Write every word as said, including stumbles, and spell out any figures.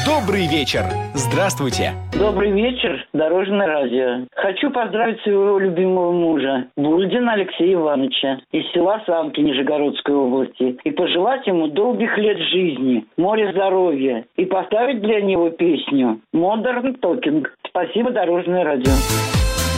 Добрый вечер. Здравствуйте. Добрый вечер, Дорожное радио. Хочу поздравить своего любимого мужа, Бульдина Алексея Ивановича, из села Самки Нижегородской области, и пожелать ему долгих лет жизни, моря здоровья, и поставить для него песню «Modern Talking». Спасибо, Дорожное радио.